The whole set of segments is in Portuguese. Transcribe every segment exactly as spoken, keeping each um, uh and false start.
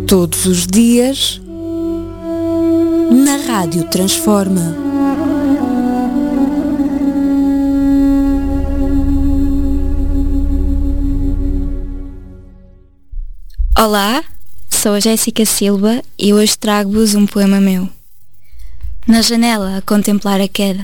Todos os dias, na Rádio Transforma. Olá, sou a Jéssica Silva e hoje trago-vos um poema meu. Na janela a contemplar a queda.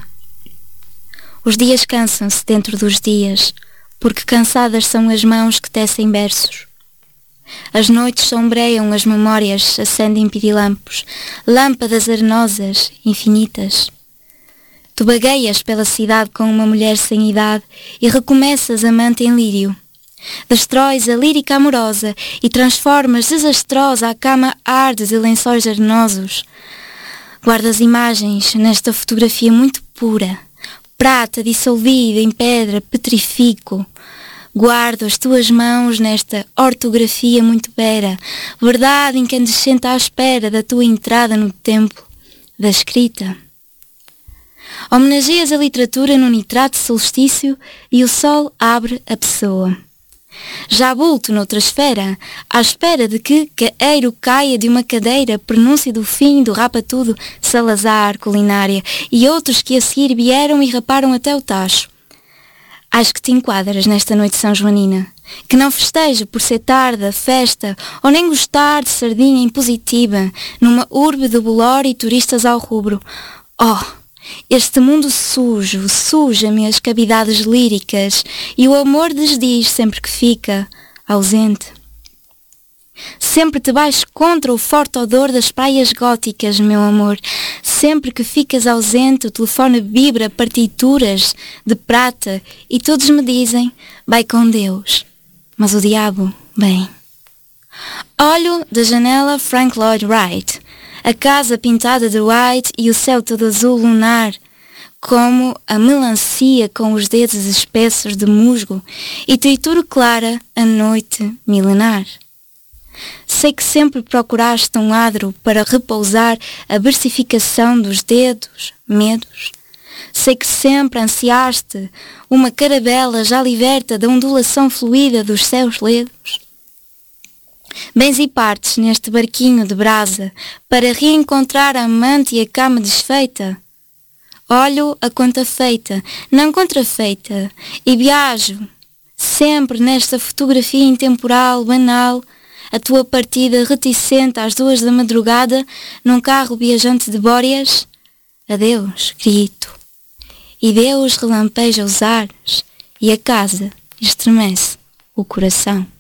Os dias cansam-se dentro dos dias, porque cansadas são as mãos que tecem versos. As noites sombreiam as memórias, acendem pirilampos, lâmpadas arenosas, infinitas. Tu vagueias pela cidade com uma mulher sem idade e recomeças amante em lírio. Destróis a lírica amorosa e transformas desastrosa a cama arde de lençóis arenosos. Guardas imagens nesta fotografia muito pura, prata dissolvida em pedra, petrifico. Guardo as tuas mãos nesta ortografia muito vera, verdade incandescente à espera da tua entrada no templo da escrita. Homenageias a literatura no nitrato de solstício e o sol abre a pessoa. Já bulto noutra esfera, à espera de que caeiro caia de uma cadeira, prenúncio do fim do rapa-tudo, Salazar, culinária, e outros que a seguir vieram e raparam até o tacho. Acho que te enquadras nesta noite são-joanina, que não festeja por ser tarde a festa, ou nem gostar de sardinha impositiva, numa urbe de bolor e turistas ao rubro. Oh, este mundo sujo, suja-me as cavidades líricas, e o amor desdiz sempre que fica ausente. Sempre te vais contra o forte odor das praias góticas, meu amor. Sempre que ficas ausente, o telefone vibra partituras de prata e todos me dizem, vai com Deus. Mas o diabo, bem. Olho da janela Frank Lloyd Wright, a casa pintada de white e o céu todo azul lunar, como a melancia com os dedos espessos de musgo, e trituro clara a noite milenar. Sei que sempre procuraste um adro para repousar a versificação dos dedos, medos. Sei que sempre ansiaste uma carabela já liberta da ondulação fluida dos céus ledos. Bens e partes neste barquinho de brasa para reencontrar a amante e a cama desfeita. Olho a conta feita, não contrafeita, e viajo sempre nesta fotografia intemporal, banal, a tua partida reticente às duas da madrugada num carro viajante de bóreas. Adeus, grito. E Deus relampeja os ares e a casa estremece o coração.